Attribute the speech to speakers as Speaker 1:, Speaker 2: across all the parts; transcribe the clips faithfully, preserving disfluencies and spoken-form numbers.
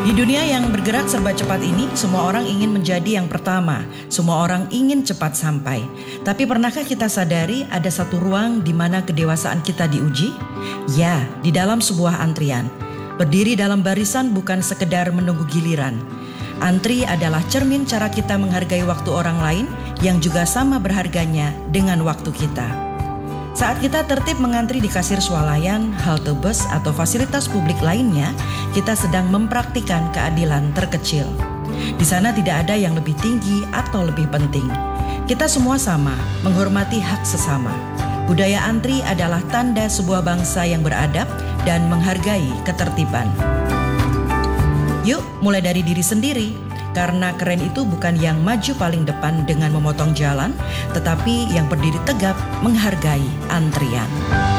Speaker 1: Di dunia yang bergerak serba cepat ini, semua orang ingin menjadi yang pertama. Semua orang ingin cepat sampai. Tapi pernahkah kita sadari ada satu ruang di mana kedewasaan kita diuji? Ya, di dalam sebuah antrian. Berdiri dalam barisan bukan sekedar menunggu giliran. Antri adalah cermin cara kita menghargai waktu orang lain yang juga sama berharganya dengan waktu kita. Saat kita tertib mengantri di kasir swalayan, halte bus, atau fasilitas publik lainnya, kita sedang mempraktikkan keadilan terkecil. Di sana tidak ada yang lebih tinggi atau lebih penting. Kita semua sama, menghormati hak sesama. Budaya antri adalah tanda sebuah bangsa yang beradab dan menghargai ketertiban. Yuk, mulai dari diri sendiri. Karena keren itu bukan yang maju paling depan dengan memotong jalan, tetapi yang berdiri tegap menghargai antrian.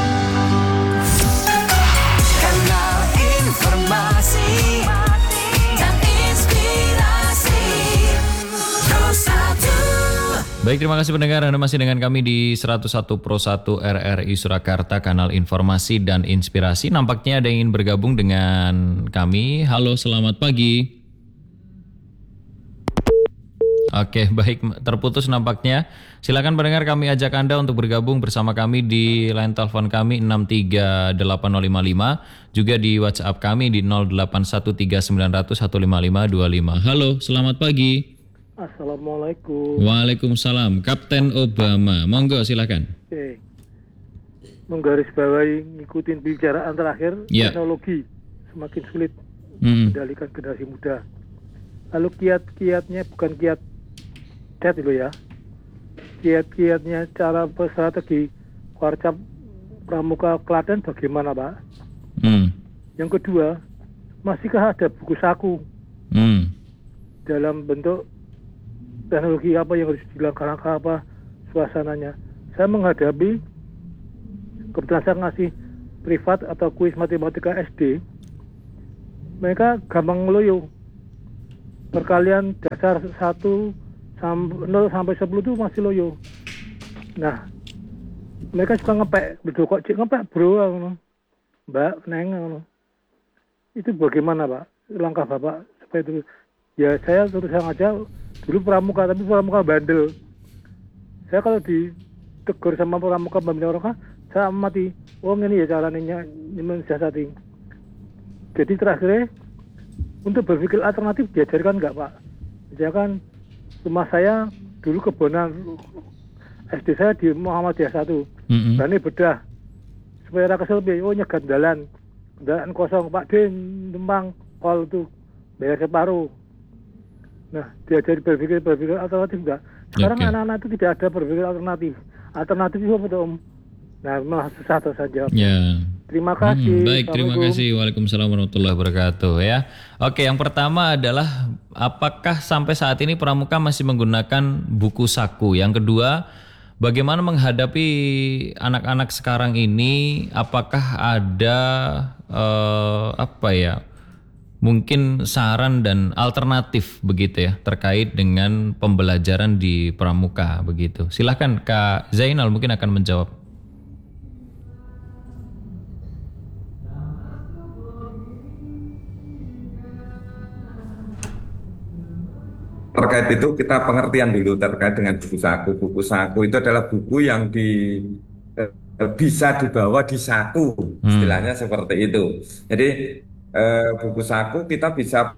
Speaker 2: Kanal informasi dan inspirasi Pro satu.
Speaker 3: Baik, terima kasih pendengar. Anda masih dengan kami di seratus satu Pro satu R R I Surakarta, kanal informasi dan inspirasi. Nampaknya ada yang ingin bergabung dengan kami. Halo, selamat pagi. Oke, baik, terputus nampaknya. Silakan pendengar, kami ajak Anda untuk bergabung bersama kami di line telepon kami enam tiga delapan nol lima lima, juga di WhatsApp kami di nol delapan satu tiga sembilan nol nol satu lima lima dua lima. Halo, selamat pagi.
Speaker 4: Assalamualaikum.
Speaker 3: Waalaikumsalam. Kapten Obama, monggo silakan.
Speaker 4: Oke. Menggarisbawahi ngikutin pembicaraan terakhir,
Speaker 3: Ya.
Speaker 4: teknologi semakin sulit
Speaker 3: Hmm.
Speaker 4: mengendalikan generasi muda. Lalu kiat-kiatnya bukan kiat chat itu ya. Kiat-kiatnya cara berstrategi Warcap Pramuka Klaten bagaimana, Pak?
Speaker 3: Hmm.
Speaker 4: Yang kedua, masihkah ada buku saku
Speaker 3: Hmm.
Speaker 4: dalam bentuk teknologi apa yang harus dilakukan, apa suasananya? Saya menghadapi, kebetulan saya ngasih privat atau kuis matematika S D, mereka gampang ngeloyo. Perkalian dasar satu nol sampai sepuluh itu masih loyo. Nah, mereka suka ngepek, betul kok cik ngepek bro, Mbak, Neng, itu bagaimana Pak? Langkah Bapak supaya itu? Ya saya terus terang aja, dulu pramuka, tapi pramuka bandel. Saya kalau ditegur sama pramuka pembina orang, saya amati, oh ini ya caranya mensiasati. Jadi terakhirnya, untuk berpikir alternatif diajarkan nggak Pak? Misalkan rumah saya dulu kebonan S D saya di Muhammadiyah satu,
Speaker 3: Mm-hmm.
Speaker 4: berani bedah supaya rakyat lebih, oh nyegat jalan, jalan kosong Pak D, Dempang, kol itu bayar separuh. Nah diajari berpikir berpikir alternatif nggak? Sekarang
Speaker 3: Okay.
Speaker 4: anak-anak itu tidak ada berpikir alternatif. Alternatif itu apa tuh Om? Nah malah susah tuh saja.
Speaker 3: Ya.
Speaker 4: Terima kasih.
Speaker 3: Hmm, baik, terima kasih. Waalaikumsalam warahmatullahi wabarakatuh ya. Oke, yang pertama adalah apakah sampai saat ini pramuka masih menggunakan buku saku? Yang kedua, bagaimana menghadapi anak-anak sekarang ini? Apakah ada eh, apa ya? Mungkin saran dan alternatif begitu ya terkait dengan pembelajaran di pramuka begitu. Silahkan Kak Zainal mungkin akan menjawab.
Speaker 5: Terkait itu kita pengertian dulu terkait dengan buku saku. Buku saku itu adalah buku yang di eh, bisa dibawa di saku, istilahnya seperti itu. Jadi eh, buku saku kita bisa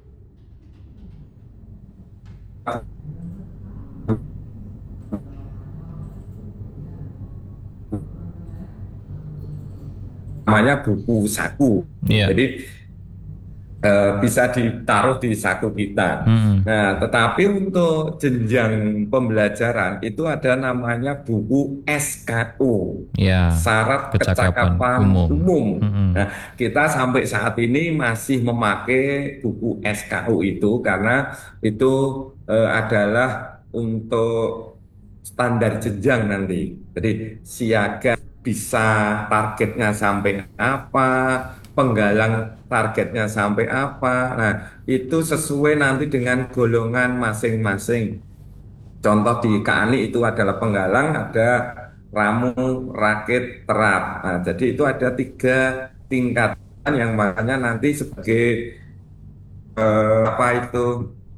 Speaker 5: namanya buku saku.
Speaker 3: Iya.
Speaker 5: Jadi eh, bisa ditaruh di saku kita.
Speaker 3: Hmm.
Speaker 5: Nah, tetapi untuk jenjang pembelajaran itu ada namanya buku S K U,
Speaker 3: Ya,
Speaker 5: syarat
Speaker 3: kecakapan
Speaker 5: kecakapan
Speaker 3: umum.
Speaker 5: umum.
Speaker 3: Mm-mm.
Speaker 5: Nah, kita sampai saat ini masih memakai buku S K U itu karena itu eh, adalah untuk standar jenjang nanti. Jadi siaga bisa targetnya sampai apa, penggalang targetnya sampai apa. Nah, itu sesuai nanti dengan golongan masing-masing. Contoh di K A N I itu adalah penggalang, ada ramu, rakit, terap. Nah, jadi itu ada tiga tingkatan yang makanya nanti sebagai eh, apa itu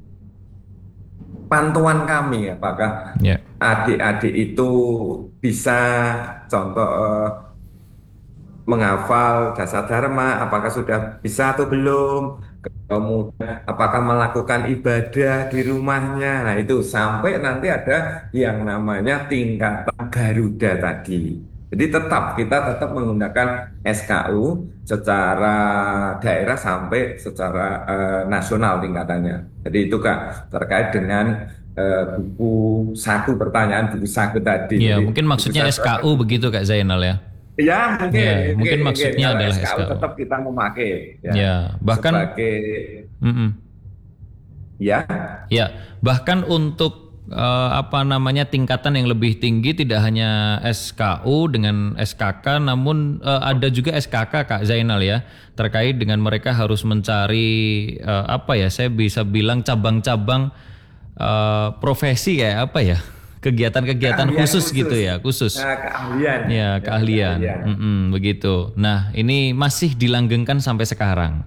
Speaker 5: pantuan kami, apakah
Speaker 3: Ya.
Speaker 5: adik-adik itu bisa contoh eh, menghafal dasar dharma, apakah sudah bisa atau belum, kemudian apakah melakukan ibadah di rumahnya. Nah, itu sampai nanti ada yang namanya tingkatan Garuda tadi. Jadi tetap kita tetap menggunakan S K U secara daerah sampai secara eh, nasional tingkatannya. Jadi itu Kak terkait dengan eh, buku saku, pertanyaan buku saku tadi.
Speaker 3: Ya,
Speaker 5: Jadi
Speaker 3: mungkin
Speaker 5: buku
Speaker 3: maksudnya
Speaker 5: saku
Speaker 3: S K U begitu Kak Zainal ya.
Speaker 5: ya,
Speaker 3: Ya,
Speaker 5: mungkin, mungkin,
Speaker 3: mungkin
Speaker 5: mungkin.
Speaker 3: maksudnya
Speaker 5: Kalau
Speaker 3: adalah
Speaker 5: S K U
Speaker 3: S K U.
Speaker 5: tetap kita memakai ya
Speaker 3: Ya, bahkan
Speaker 5: sebagai
Speaker 3: mm-mm.
Speaker 5: ya.
Speaker 3: Ya, bahkan untuk eh, apa namanya tingkatan yang lebih tinggi tidak hanya S K U dengan S K K, namun eh, ada juga S K K Kak Zainal ya, terkait dengan mereka harus mencari eh, apa ya, saya bisa bilang cabang-cabang eh, profesi kayak apa ya, kegiatan-kegiatan
Speaker 5: Keahlian
Speaker 3: khusus
Speaker 5: khusus.
Speaker 3: gitu ya, khusus.
Speaker 5: Nah, keahlian.
Speaker 3: Ya,
Speaker 5: Ya,
Speaker 3: keahlian.
Speaker 5: keahlian.
Speaker 3: Mm-mm, begitu. Nah, ini masih dilanggengkan sampai sekarang.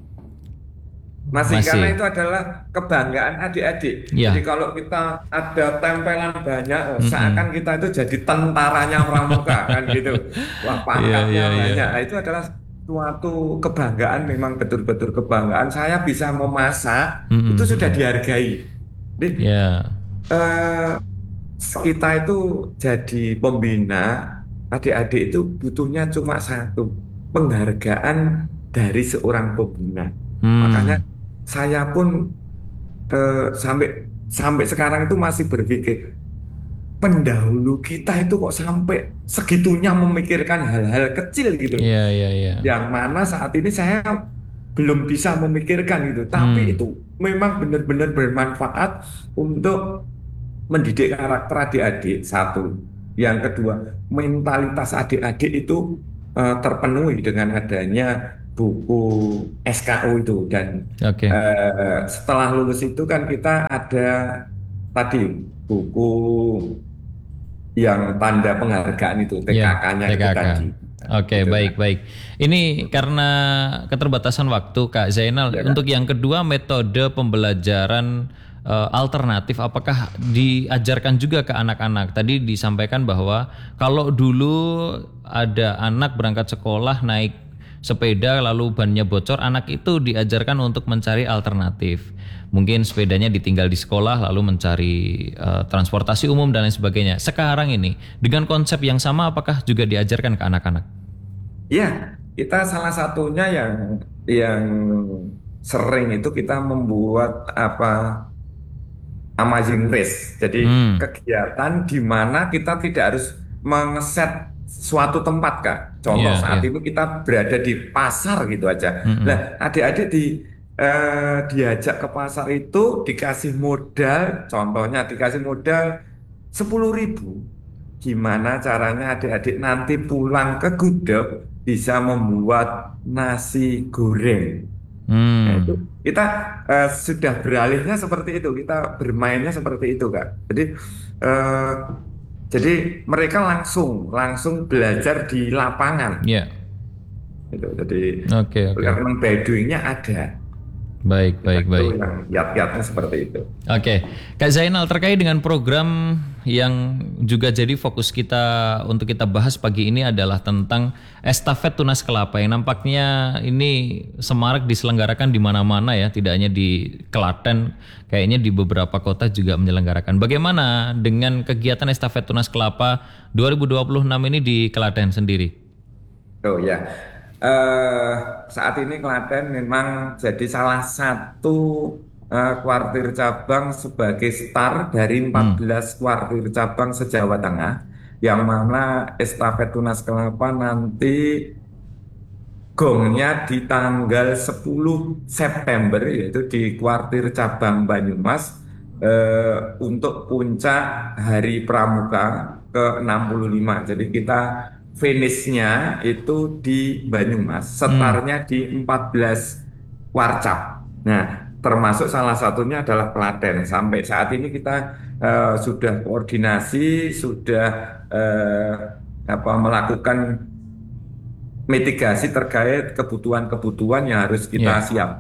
Speaker 5: Masih,
Speaker 3: Masih.
Speaker 5: karena itu adalah kebanggaan adik-adik.
Speaker 3: Ya.
Speaker 5: Jadi kalau kita ada tempelan banyak, oh,
Speaker 3: Mm-mm.
Speaker 5: seakan kita itu jadi tentaranya pramuka kan gitu. Wah,
Speaker 3: Iya,
Speaker 5: pangkatnya
Speaker 3: iya, iya.
Speaker 5: banyak. Nah, itu adalah suatu kebanggaan, memang betul-betul kebanggaan. Saya bisa memasak,
Speaker 3: Mm-mm.
Speaker 5: itu sudah dihargai. Jadi
Speaker 3: Ya.
Speaker 5: eh, kita itu jadi pembina, adik-adik itu butuhnya cuma satu, penghargaan dari seorang pembina.
Speaker 3: Hmm.
Speaker 5: Makanya saya pun eh, sampai sampai sekarang itu masih berpikir, pendahulu kita itu kok sampai segitunya memikirkan hal-hal kecil gitu,
Speaker 3: Iya, iya, iya.
Speaker 5: yang mana saat ini saya belum bisa memikirkan gitu, tapi
Speaker 3: Hmm.
Speaker 5: itu memang benar-benar bermanfaat untuk mendidik karakter adik-adik, satu. Yang kedua, mentalitas adik-adik itu eh, terpenuhi dengan adanya buku S K U itu. Dan
Speaker 3: Oke.
Speaker 5: eh, setelah lulus itu kan kita ada tadi buku yang tanda penghargaan itu,
Speaker 3: Ya,
Speaker 5: T K K-nya itu
Speaker 3: T K K.
Speaker 5: tadi.
Speaker 3: Oke,
Speaker 5: Gitu,
Speaker 3: baik, baik. Ini karena keterbatasan waktu, Kak Zainal.
Speaker 5: Ya, Kak.
Speaker 3: Untuk yang kedua, metode pembelajaran eh, alternatif, apakah diajarkan juga ke anak-anak? Tadi disampaikan bahwa kalau dulu ada anak berangkat sekolah naik sepeda lalu bannya bocor, anak itu diajarkan untuk mencari alternatif. Mungkin sepedanya ditinggal di sekolah lalu mencari eh, transportasi umum dan lain sebagainya. Sekarang ini dengan konsep yang sama apakah juga diajarkan ke anak-anak?
Speaker 5: Ya, kita salah satunya yang yang sering itu kita membuat apa Amazing Race. Jadi
Speaker 3: Hmm.
Speaker 5: kegiatan di mana kita tidak harus mengeset suatu tempat, Kak. Contoh
Speaker 3: Iya,
Speaker 5: saat
Speaker 3: iya.
Speaker 5: itu kita berada di pasar gitu aja.
Speaker 3: Mm-mm.
Speaker 5: Nah, adik-adik di eh, diajak ke pasar itu dikasih modal, contohnya dikasih modal sepuluh ribu. Gimana caranya adik-adik nanti pulang ke gudang bisa membuat nasi goreng. Nah, itu
Speaker 3: Hmm.
Speaker 5: kita eh, sudah beralihnya seperti itu, kita bermainnya seperti itu, Kak. Jadi eh, jadi mereka langsung langsung belajar di lapangan,
Speaker 3: Ya.
Speaker 5: gitu. Jadi
Speaker 3: Oke, oke.
Speaker 5: memang baduinya ada,
Speaker 3: Baik, baik,
Speaker 5: itu
Speaker 3: baik.
Speaker 5: yang yat-yatnya seperti itu.
Speaker 3: Oke, Kak Zainal, terkait dengan program yang juga jadi fokus kita untuk kita bahas pagi ini adalah tentang estafet tunas kelapa yang nampaknya ini semarak diselenggarakan di mana-mana ya, tidak hanya di Klaten, kayaknya di beberapa kota juga menyelenggarakan. Bagaimana dengan kegiatan estafet tunas kelapa dua ribu dua puluh enam ini di Klaten sendiri?
Speaker 5: Oh ya, eh, saat ini Klaten memang jadi salah satu eh, kuartir cabang sebagai start dari empat belas kuartir cabang se-Jawa Tengah, yang mana estafet tunas kelapa nanti gongnya di tanggal sepuluh September, yaitu di kuartir cabang Banyumas eh, untuk puncak Hari Pramuka ke enam puluh lima. Jadi kita finishnya itu di Banyumas, startnya di empat belas Warcap. Nah, termasuk salah satunya adalah Klaten. Sampai saat ini kita eh, sudah koordinasi, sudah eh, apa melakukan mitigasi terkait kebutuhan-kebutuhan yang harus kita
Speaker 3: Ya.
Speaker 5: siapkan.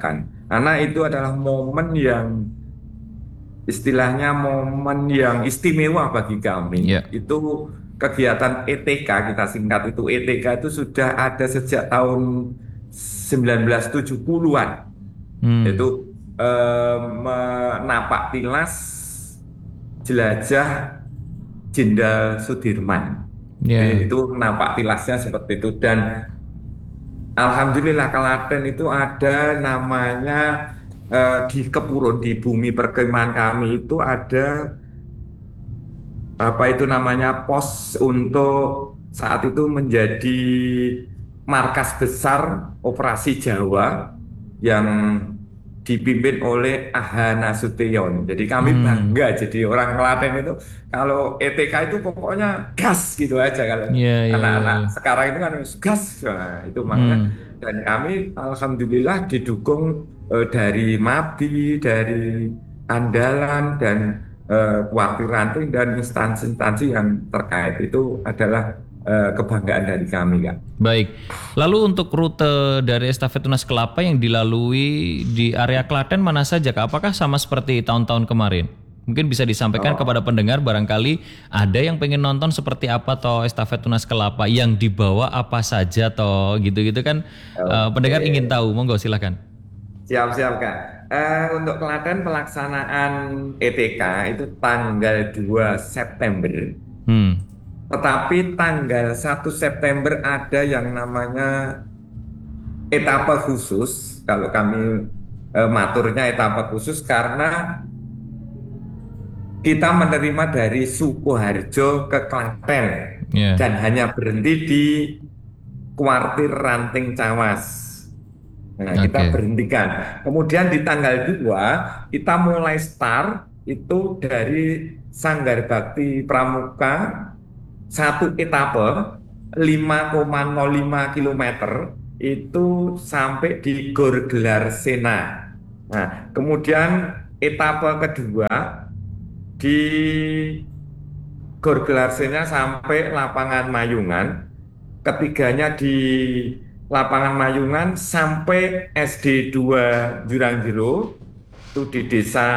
Speaker 5: Karena itu adalah momen yang istilahnya momen yang istimewa bagi kami.
Speaker 3: Ya.
Speaker 5: Itu kegiatan E T K, kita singkat itu E T K itu sudah ada sejak tahun sembilan belas tujuh puluhan.
Speaker 3: Hmm.
Speaker 5: Itu eh, menapak tilas jelajah Jenderal Sudirman.
Speaker 3: Ya.
Speaker 5: Jadi itu napak tilasnya seperti itu. Dan alhamdulillah Klaten itu ada namanya eh, di Kepurun, di bumi perkemahan kami itu ada apa itu namanya pos untuk saat itu menjadi markas besar operasi Jawa yang dipimpin oleh Aha Nasution. Jadi kami
Speaker 3: Hmm.
Speaker 5: bangga jadi orang Klaten itu kalau E T K itu pokoknya gas gitu aja kalau
Speaker 3: Iya, iya,
Speaker 5: anak-anak
Speaker 3: iya.
Speaker 5: sekarang itu kan harus gas. Nah, itu makanya
Speaker 3: Hmm.
Speaker 5: dan kami alhamdulillah didukung eh, dari MABI, dari Andalan dan eh, Kuartir Ranting dan instansi-instansi yang terkait itu adalah eh, kebanggaan dari kami, Kak.
Speaker 3: Baik. Lalu untuk rute dari estafet Tunas Kelapa yang dilalui di area Klaten mana saja, Kak? Apakah sama seperti tahun-tahun kemarin? Mungkin bisa disampaikan
Speaker 5: Oh.
Speaker 3: kepada pendengar barangkali ada yang pengen nonton seperti apa toh estafet Tunas Kelapa yang dibawa apa saja toh gitu-gitu kan eh, pendengar ingin tahu. Monggo silakan.
Speaker 5: Siap-siap, Kak. Eh, untuk Klaten pelaksanaan E T K itu tanggal dua September.
Speaker 3: Hmm.
Speaker 5: Tetapi tanggal satu September ada yang namanya etapa khusus. Kalau kami eh, maturnya etapa khusus karena kita menerima dari Sukoharjo ke Klaten
Speaker 3: Ya.
Speaker 5: dan hanya berhenti di Kuartir Ranting Cawas. Nah, kita
Speaker 3: Oke.
Speaker 5: berhentikan. Kemudian di tanggal dua kita mulai start itu dari Sanggar Bakti Pramuka satu etape lima koma nol lima kilometer itu sampai di Gor Gelar Sena. Nah, kemudian etape kedua di Gor Gelar Sena sampai Lapangan Mayungan. Ketiganya di Lapangan Mayungan sampai S D dua Jurang Jero itu di desa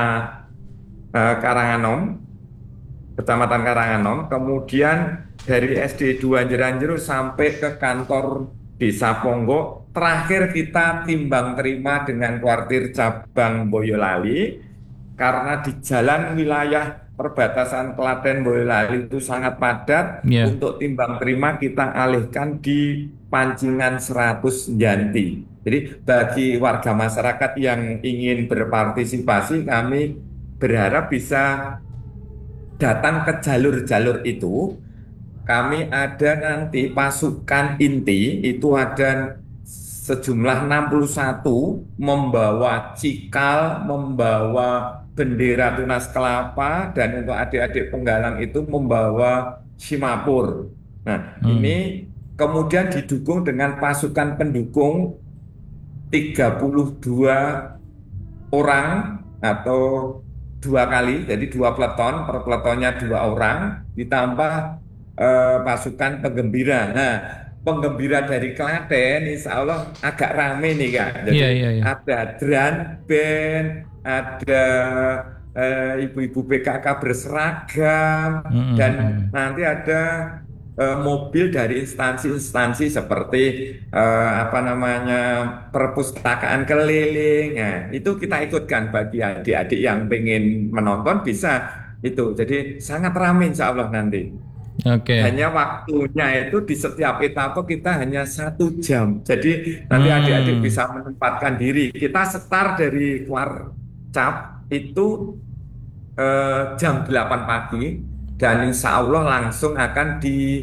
Speaker 5: eh, Karanganom, Kecamatan Karanganom. Kemudian dari S D dua Jurang Jero sampai ke kantor Desa Ponggok. Terakhir kita timbang terima dengan Kuartir Cabang Boyolali karena di jalan wilayah perbatasan Klaten Boyolali itu sangat padat.
Speaker 3: Ya.
Speaker 5: Untuk timbang terima kita alihkan di Pancingan seratus Janti. Jadi bagi warga masyarakat yang ingin berpartisipasi, kami berharap bisa datang ke jalur-jalur itu. Kami ada nanti pasukan inti, itu ada sejumlah enam puluh satu membawa cikal, membawa bendera Tunas Kelapa, dan untuk adik-adik penggalang itu membawa Simapur. Nah,
Speaker 3: Hmm.
Speaker 5: ini kemudian didukung dengan pasukan pendukung tiga puluh dua orang atau dua kali, jadi dua peleton, per peletonnya dua orang, ditambah eh, pasukan penggembira. Nah, penggembira dari Klaten, insya Allah agak rame nih, Kak. Jadi
Speaker 3: Iya, iya, iya.
Speaker 5: ada drum band, ada eh, ibu-ibu P K K berseragam,
Speaker 3: Mm-mm,
Speaker 5: dan
Speaker 3: mm-mm.
Speaker 5: nanti ada eh, mobil dari instansi-instansi seperti eh, apa namanya perpustakaan keliling. Nah, itu kita ikutkan bagi adik-adik yang pengen menonton bisa itu. Jadi sangat ramai insya Allah nanti.
Speaker 3: Oke.
Speaker 5: Hanya waktunya itu di setiap etape kita hanya satu jam. Jadi nanti
Speaker 3: Hmm.
Speaker 5: adik-adik bisa menempatkan diri. Kita start dari Kuarcap itu eh, jam delapan pagi dan insya Allah langsung akan di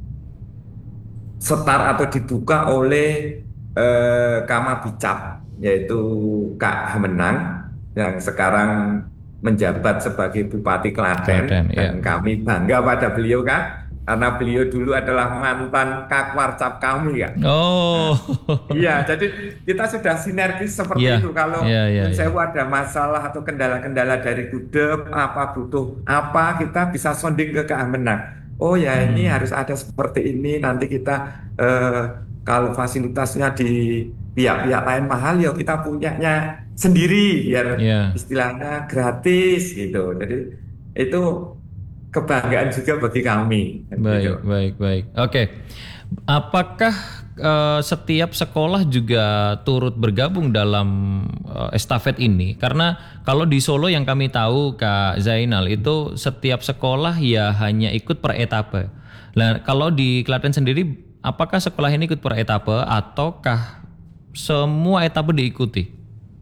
Speaker 5: start atau dibuka oleh eh, Kamabicap, yaitu Kak Hamenang yang sekarang menjabat sebagai Bupati Klaten.
Speaker 3: Klaten,
Speaker 5: Dan
Speaker 3: ya.
Speaker 5: kami bangga pada beliau, Kak, karena beliau dulu adalah mantan Kakwarcap kami, Kak.
Speaker 3: Oh.
Speaker 5: Iya, jadi kita sudah sinergis seperti
Speaker 3: Iya,
Speaker 5: itu. Kalau
Speaker 3: iya, iya,
Speaker 5: Nun
Speaker 3: iya.
Speaker 5: Sewu ada masalah atau kendala-kendala dari gudeg, apa butuh apa, kita bisa sounding ke Kak Hamenang. Oh ya, ini
Speaker 3: Hmm.
Speaker 5: harus ada seperti ini. Nanti kita eh, kalau fasilitasnya di pihak-pihak lain mahal, ya kita punyanya sendiri biar
Speaker 3: Ya.
Speaker 5: istilahnya gratis gitu. Jadi itu kebanggaan juga bagi kami. kan gitu.
Speaker 3: Baik, baik, baik. Oke. Apakah eh, setiap sekolah juga turut bergabung dalam eh, estafet ini? Karena kalau di Solo yang kami tahu Kak Zainal itu setiap sekolah ya hanya ikut per etape. Nah, kalau di Klaten sendiri apakah sekolah ini ikut per etape ataukah semua etape diikuti?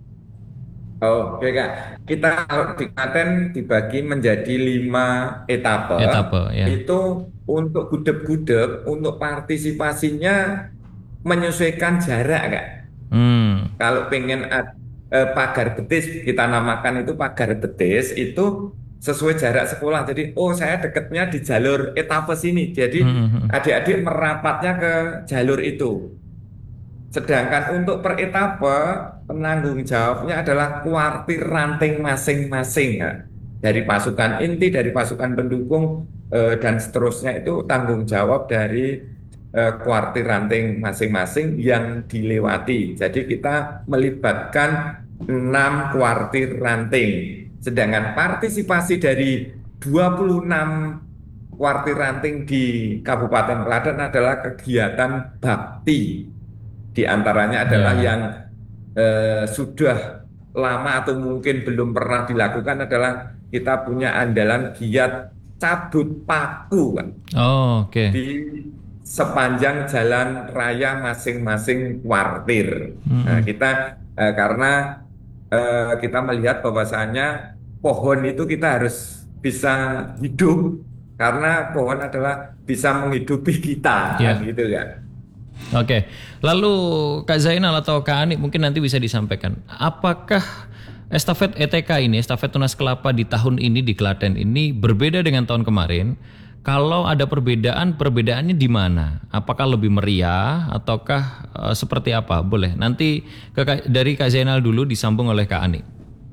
Speaker 5: Oh, oke Kak. Kita kalau di Klaten dibagi menjadi lima etape.
Speaker 3: Etape, ya.
Speaker 5: Itu untuk gudeg-gudeg, untuk partisipasinya menyesuaikan jarak Kak.
Speaker 3: Hmm.
Speaker 5: Kalau pengen ad- eh, pagar betis, kita namakan itu pagar betis, itu sesuai jarak sekolah. Jadi, oh saya dekatnya di jalur etape sini. Jadi
Speaker 3: Hmm.
Speaker 5: adik-adik merapatnya ke jalur itu. Sedangkan untuk per etape, penanggung jawabnya adalah kuartir ranting masing-masing ya. Dari pasukan inti, dari pasukan pendukung, eh, dan seterusnya itu tanggung jawab dari eh, kuartir ranting masing-masing yang dilewati. Jadi kita melibatkan enam kuartir ranting. Sedangkan partisipasi dari dua puluh enam kuartir ranting di Kabupaten Klaten adalah kegiatan bakti. Di antaranya adalah
Speaker 3: Ya.
Speaker 5: yang eh, sudah lama atau mungkin belum pernah dilakukan adalah kita punya andalan giat cabut paku Pak,
Speaker 3: Oh, oke.
Speaker 5: di sepanjang jalan raya masing-masing kuartir. Nah, kita eh, karena eh, kita melihat bahwasanya pohon itu kita harus bisa hidup karena pohon adalah bisa menghidupi kita,
Speaker 3: Ya.
Speaker 5: kan gitu ya.
Speaker 3: Oke, lalu Kak Zainal atau Kak Ani mungkin nanti bisa disampaikan, apakah estafet E T K ini, estafet Tunas Kelapa di tahun ini di Klaten ini berbeda dengan tahun kemarin? Kalau ada perbedaan, perbedaannya di mana? Apakah lebih meriah ataukah eh, seperti apa? Boleh, nanti ke, Kak- dari Kak Zainal dulu disambung oleh Kak Ani.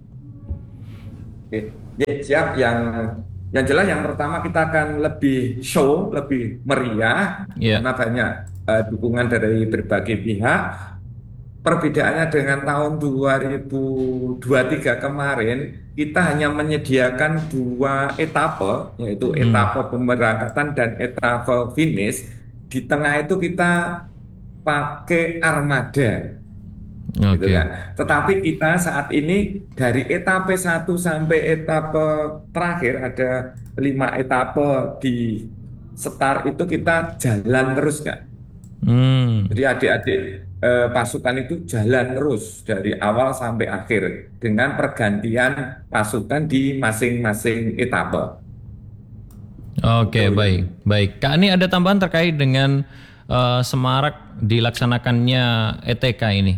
Speaker 5: Oke, ya, siap. Yang yang jelas yang pertama kita akan lebih show, lebih meriah
Speaker 3: Iya.
Speaker 5: karena banyak eh, dukungan dari berbagai pihak. Perbedaannya dengan tahun dua ribu dua puluh tiga kemarin, kita hanya menyediakan dua etape, yaitu etape pemberangkatan dan etape finish. Di tengah itu kita pakai armada. Gitu
Speaker 3: Oke.
Speaker 5: kan. Tetapi kita saat ini dari etape satu sampai etape terakhir ada lima etape di Setar itu kita jalan terus Kak.
Speaker 3: Hmm.
Speaker 5: Jadi adik-adik eh, pasukan itu jalan terus dari awal sampai akhir dengan pergantian pasukan di masing-masing etape.
Speaker 3: Oke, baik, baik. Kak Ani ada tambahan terkait dengan eh, semarak dilaksanakannya E T K ini?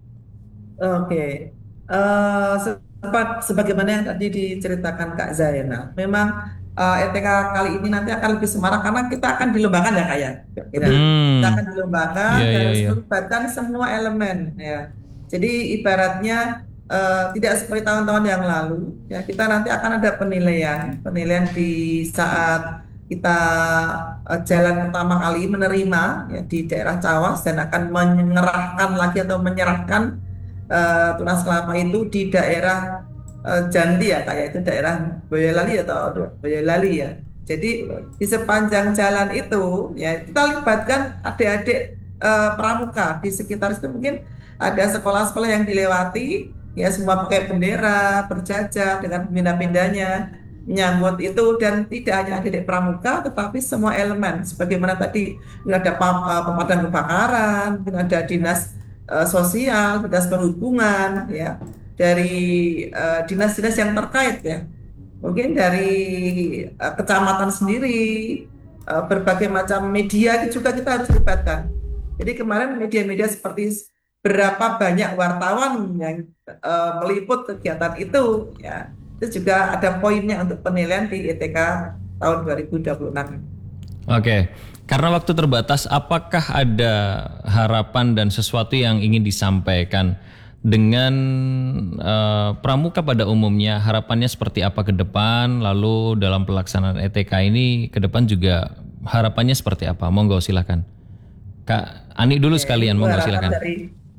Speaker 6: Oke, Eh, sempat sebagaimana yang tadi diceritakan Kak Zainal, memang eh, E T K kali ini nanti akan lebih semarak karena kita akan dilombakan ya Kak ya. Gitu.
Speaker 3: Hmm.
Speaker 6: Kita akan dilombakan
Speaker 3: Iya,
Speaker 6: dan
Speaker 3: iya,
Speaker 6: harus
Speaker 3: iya.
Speaker 6: melibatkan semua elemen ya. Jadi ibaratnya eh, tidak seperti tahun-tahun yang lalu ya, kita nanti akan ada penilaian, penilaian di saat kita eh, jalan pertama kali menerima ya, di daerah Cawas dan akan menyerahkan lagi atau menyerahkan eh, Tunas Kelapa itu di daerah eh, Janti ya kayak itu daerah Boyolali atau Boyolali ya. Jadi di sepanjang jalan itu ya kita libatkan adik-adik eh, pramuka di sekitar itu, mungkin ada sekolah-sekolah yang dilewati ya, semua pakai bendera berjajar dengan pindah-pindahnya menyambut itu, dan tidak hanya adik-adik pramuka tetapi semua elemen sebagaimana tadi ada pam- eh, pemadam kebakaran, ada dinas eh, sosial, dinas perhubungan ya, dari eh, dinas-dinas yang terkait ya, mungkin dari eh, kecamatan sendiri, eh, berbagai macam media juga kita harus libatkan. Jadi kemarin media-media seperti berapa banyak wartawan yang eh, meliput kegiatan itu ya, itu juga ada poinnya untuk penilaian di E T K tahun dua ribu dua puluh enam.
Speaker 3: Oke, karena waktu terbatas, apakah ada harapan dan sesuatu yang ingin disampaikan dengan eh, pramuka pada umumnya? Harapannya seperti apa ke depan? Lalu dalam pelaksanaan E T K ini ke depan juga harapannya seperti apa? Monggo silakan. Kak Ani dulu sekalian, monggo
Speaker 6: Harapan
Speaker 3: silakan.
Speaker 6: dari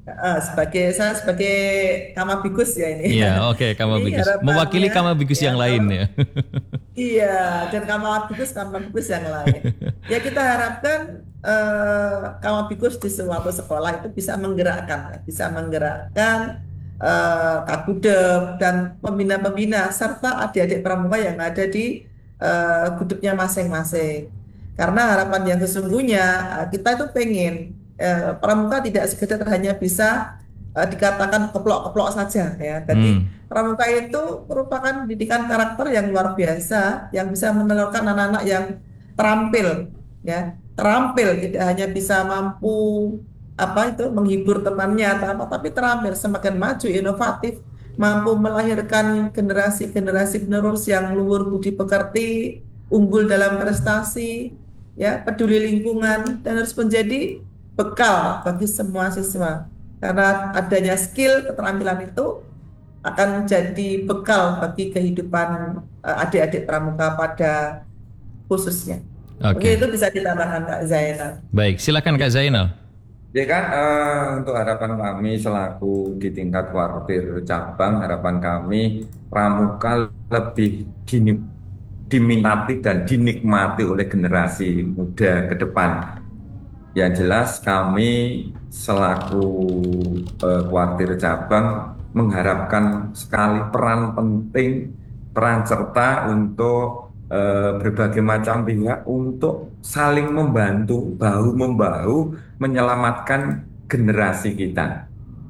Speaker 6: Eh, sebagai saya sebagai Kamabikus ya ini.
Speaker 3: Iya, oke,
Speaker 6: Ini
Speaker 3: Kamabikus. Mewakili
Speaker 6: harapannya
Speaker 3: Kamabikus
Speaker 6: ya
Speaker 3: yang lain
Speaker 6: kalau
Speaker 3: ya.
Speaker 6: iya, dan Kamabikus Kamabikus yang lain. Ya kita harapkan eh, Kamabikus di suatu sekolah itu bisa menggerakkan, bisa menggerakkan eh, Kakudep dan pembina-pembina serta adik-adik pramuka yang ada di eh, gudupnya masing-masing. Karena harapan yang sesungguhnya eh, kita itu pengen eh, pramuka tidak sekedar hanya bisa eh, dikatakan keplok-keplok saja ya. Jadi
Speaker 3: Hmm,
Speaker 6: pramuka itu merupakan didikan karakter yang luar biasa yang bisa menelurkan anak-anak yang terampil ya. Terampil tidak hanya bisa mampu apa itu menghibur temannya atau apa, tapi terampil semakin maju inovatif mampu melahirkan generasi-generasi penerus yang luhur budi pekerti, unggul dalam prestasi, ya, peduli lingkungan dan harus menjadi bekal bagi semua siswa. Karena adanya skill keterampilan itu akan menjadi bekal bagi kehidupan eh, adik-adik pramuka pada khususnya. Mungkin
Speaker 3: oke.
Speaker 6: itu bisa ditambahkan Kak Zainal.
Speaker 3: Baik, silakan Kak Zainal.
Speaker 5: Ya kan, eh, untuk harapan kami selaku di tingkat kuartir cabang, harapan kami pramuka lebih dini- diminati dan dinikmati oleh generasi muda ke depan. Yang jelas kami selaku eh, kuartir cabang mengharapkan sekali peran penting, peran serta untuk eh, berbagai macam pihak untuk saling membantu, bahu-membahu menyelamatkan generasi kita.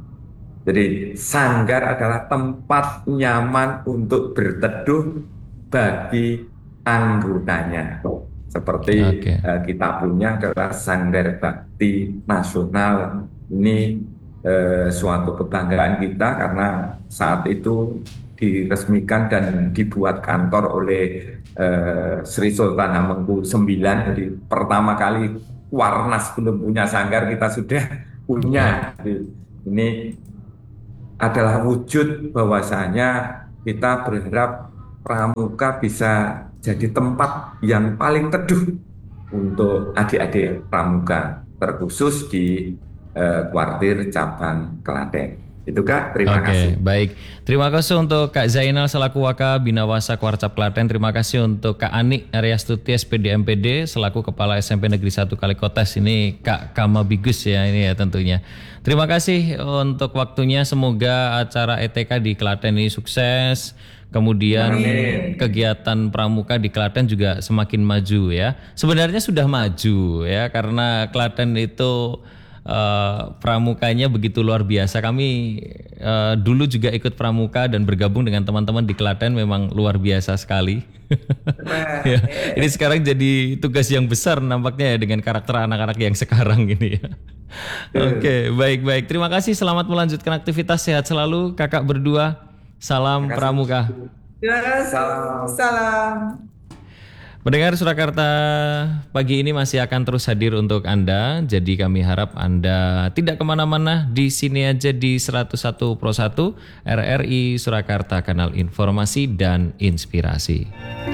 Speaker 5: Jadi sanggar adalah tempat nyaman untuk berteduh bagi anggotanya. Seperti
Speaker 3: Oke.
Speaker 5: eh, kita punya adalah Sanggar Bakti Nasional. Ini eh, suatu kebanggaan kita karena saat itu diresmikan dan dibuat kantor oleh eh, Sri Sultan Hamengkubuwono sembilan. Jadi pertama kali Warnas belum punya sanggar, kita sudah punya. Jadi, ini adalah wujud bahwasanya kita berharap pramuka bisa jadi tempat yang paling teduh untuk adik-adik pramuka, terkhusus di eh, kuartir cabang Klaten. Itu Kak, terima
Speaker 3: Oke,
Speaker 5: kasih.
Speaker 3: baik. Terima kasih untuk Kak Zainal selaku Waka Binawasa Kuarcap Klaten. Terima kasih untuk Kak Ani Aryastuti S P D M P D selaku Kepala S M P Negeri satu Kalikotas. Ini Kak Kamabigus ya ini ya tentunya. Terima kasih untuk waktunya. Semoga acara E T K di Klaten ini sukses. Kemudian
Speaker 5: Amin.
Speaker 3: kegiatan pramuka di Klaten juga semakin maju ya. Sebenarnya sudah maju ya karena Klaten itu eh, pramukanya begitu luar biasa. Kami eh, dulu juga ikut pramuka dan bergabung dengan teman-teman di Klaten memang luar biasa sekali.
Speaker 6: Nah,
Speaker 3: Ya, ini sekarang jadi tugas yang besar nampaknya ya dengan karakter anak-anak yang sekarang ini ya. Oke, baik-baik. Terima kasih. Selamat melanjutkan aktivitas. Sehat selalu kakak berdua. Salam
Speaker 5: Terima kasih.
Speaker 3: pramuka.
Speaker 6: terima kasih.
Speaker 5: Salam.
Speaker 6: Salam.
Speaker 3: Pendengar Surakarta pagi ini masih akan terus hadir untuk Anda. Jadi kami harap Anda tidak kemana-mana. Di sini aja di seratus satu Pro satu R R I Surakarta, kanal informasi dan inspirasi.